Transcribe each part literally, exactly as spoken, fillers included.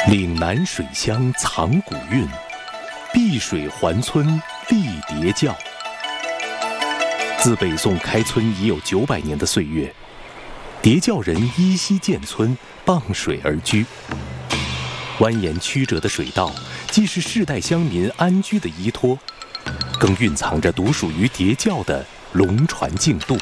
岭南水乡藏古韵，碧水环村立叠教。自北宋开村已有九百年的岁月，叠教人依稀建村，傍水而居。蜿蜒曲折的水道，既是世代乡民安居的依托，更蕴藏着独属于叠教的龙船竞渡。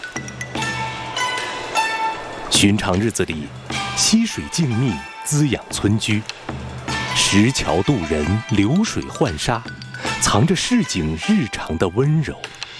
寻常日子里，溪水静谧，滋养村居；石桥渡人，流水浣纱，藏着市井日常的温柔。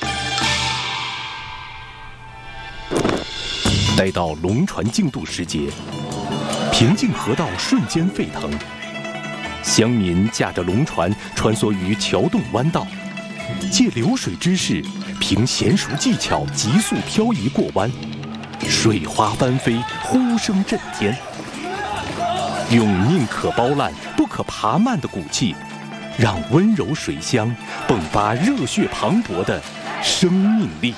待到龙船竞渡时节，平静河道瞬间沸腾，乡民驾着龙船穿梭于桥洞弯道，借流水之势，凭娴熟技巧急速漂移过弯，水花翻飞，呼声震天。用宁可包烂不可爬慢的骨气，让温柔水乡迸发热血磅礴的生命力。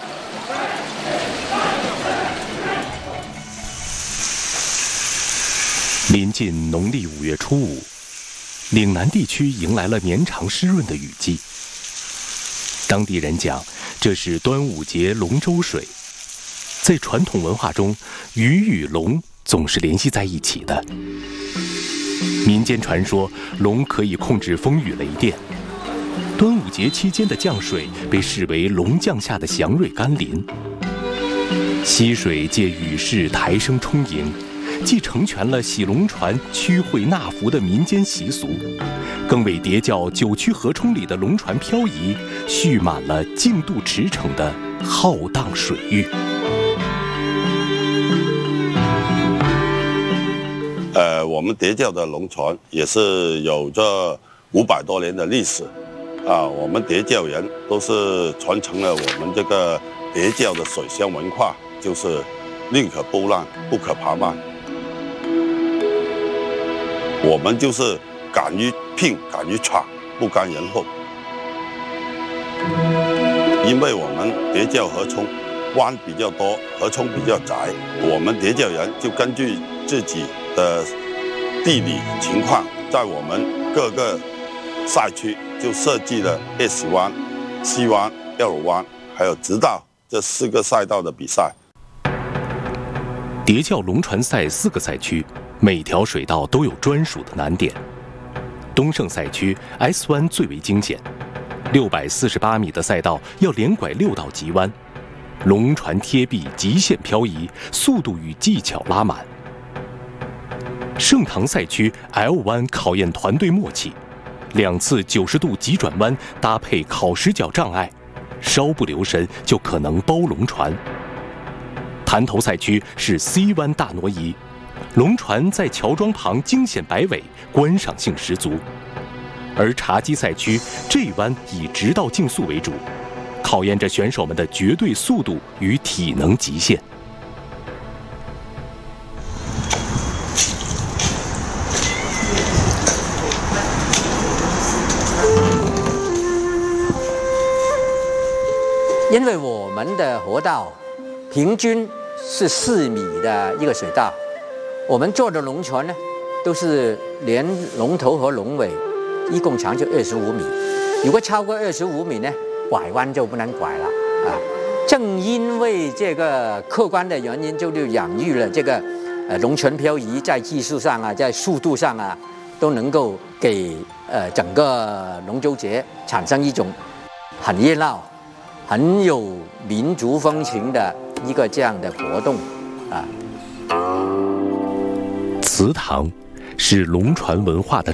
临近农历五月初五，岭南地区迎来了绵长湿润的雨季。当地人讲，这是端午节龙舟水。在传统文化中，鱼与龙总是联系在一起的。民间传说，龙可以控制风雨雷电。端午节期间的降水被视为龙降下的祥瑞甘霖。溪水借雨势抬升充盈，既成全了洗龙船、驱秽纳福的民间习俗，更为叠教九曲河冲里的龙船漂移蓄满了竞渡驰骋的浩荡水域。 呃，我们叠教的龙船也是有着五百多年的历史，啊，我们叠教人都是传承了我们这个叠教的水乡文化，就是宁可波浪，不可爬慢。我们就是敢于拼，敢于闯，不甘人后。因为我们叠教河冲弯比较多，河冲比较窄，我们叠教人就根据自己的地理情况，在我们各个赛区就设计了 S 湾、C 湾、L 湾，还有直道这四个赛道的比赛。 叠教龙船赛四个赛区，每条水道都有专属的难点。东胜赛区 S 湾最为惊险，六百四十八米的赛道要连拐六道急弯，龙船贴壁极限漂移，速度与技巧拉满。盛唐赛区 L 湾考验团队默契，两次九十度急转弯搭配烤石角障碍，稍不留神就可能包龙船。潭头赛区是 C 湾大挪移，龙船在桥桩旁惊险摆尾，观赏性十足。而茶几赛区 G 湾以直道竞速为主，考验着选手们的绝对速度与体能极限。 因为我们的河道平均是四米的一个水道，我们坐的龙船呢，都是连龙头和龙尾一共长就二十五米，如果超过二十五米呢，拐弯就不能拐了啊。正因为这个客观的原因，就就养育了这个呃龙船漂移在技术上啊，在速度上啊，都能够给呃整个龙舟节产生一种很热闹、很有民族风情的一个这样的活动啊。 祠堂是龙船文化的